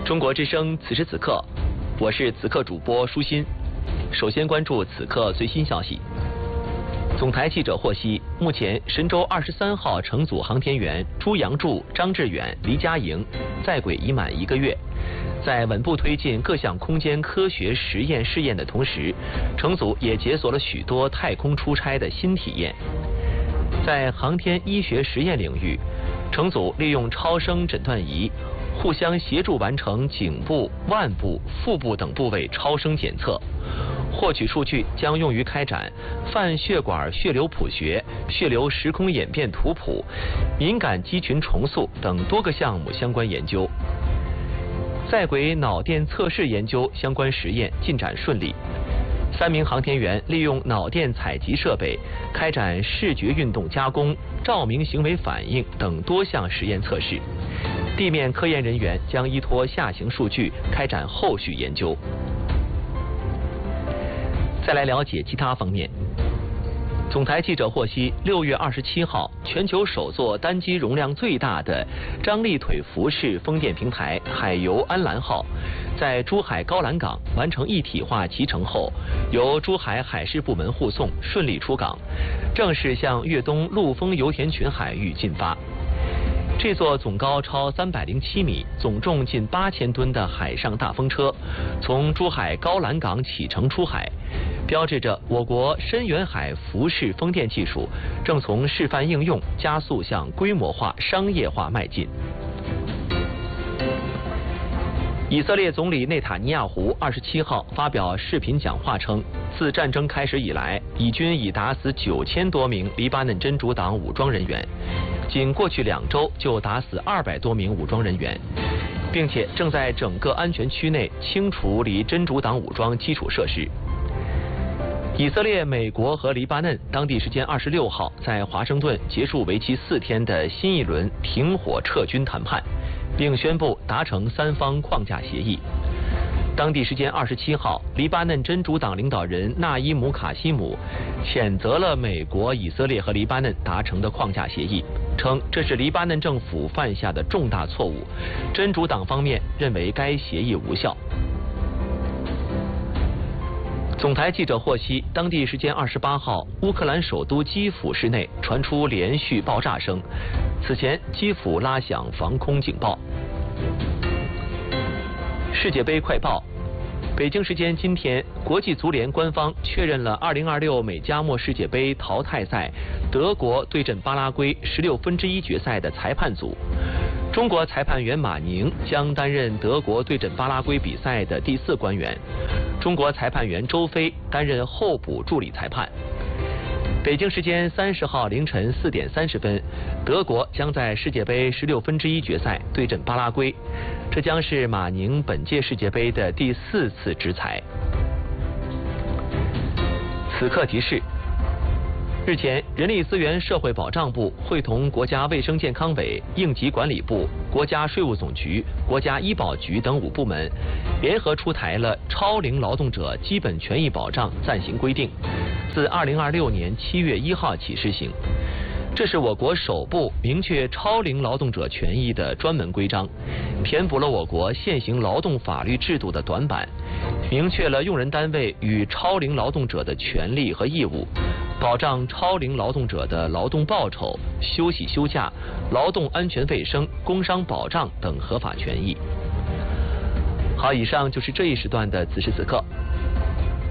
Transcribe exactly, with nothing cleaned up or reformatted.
中国之声此时此刻，我是此刻主播舒心。首先关注此刻最新消息。总台记者获悉，目前神舟二十三号乘组航天员朱杨柱、张志远、黎佳莹在轨已满一个月，在稳步推进各项空间科学实验试验的同时，乘组也解锁了许多太空出差的新体验。在航天医学实验领域，乘组利用超声诊断仪互相协助完成颈部、腕部、腹部等部位超声检测，获取数据将用于开展泛血管血流谱学、血流时空演变图谱、敏感肌群重塑等多个项目相关研究。在轨脑电测试研究相关实验进展顺利，三名航天员利用脑电采集设备开展视觉运动加工、照明行为反应等多项实验测试。地面科研人员将依托下行数据开展后续研究。再来了解其他方面。总台记者获悉，六月二十七号，全球首座单机容量最大的张力腿浮式风电平台海游安澜号，在珠海高栏港完成一体化集成后，由珠海海事部门护送顺利出港，正式向粤东陆丰油田群海域进发。这座总高超三百零七米、总重近八千吨的海上大风车，从珠海高栏港启程出海，标志着我国深远海浮式风电技术正从示范应用加速向规模化、商业化迈进。以色列总理内塔尼亚胡二十七号发表视频讲话称，自战争开始以来，以军已打死九千多名黎巴嫩真主党武装人员，仅过去两周就打死二百多名武装人员，并且正在整个安全区内清除离真主党武装基础设施。以色列、美国和黎巴嫩当地时间二十六号在华盛顿结束为期四天的新一轮停火撤军谈判，并宣布达成三方框架协议。当地时间二十七号，黎巴嫩真主党领导人纳伊姆卡西姆谴责了美国、以色列和黎巴嫩达成的框架协议，称这是黎巴嫩政府犯下的重大错误。真主党方面认为该协议无效。总台记者获悉，当地时间二十八号，乌克兰首都基辅市内传出连续爆炸声，此前基辅拉响防空警报。世界杯快报：北京时间今天，国际足联官方确认了二零二六美加墨世界杯淘汰赛德国对阵巴拉圭十六分之一决赛的裁判组。中国裁判员马宁将担任德国对阵巴拉圭比赛的第四官员，中国裁判员周飞担任候补助理裁判。北京时间三十号凌晨四点三十分，德国将在世界杯十六分之一决赛对阵巴拉圭，这将是马宁本届世界杯的第四次执裁。此刻提示：日前，人力资源社会保障部会同国家卫生健康委、应急管理部、国家税务总局、国家医保局等五部门，联合出台了《超龄劳动者基本权益保障暂行规定》，自二零二六年七月一号起施行。这是我国首部明确超龄劳动者权益的专门规章，填补了我国现行劳动法律制度的短板，明确了用人单位与超龄劳动者的权利和义务，保障超龄劳动者的劳动报酬、休息休假、劳动安全卫生、工伤保障等合法权益。好，以上就是这一时段的此时此刻。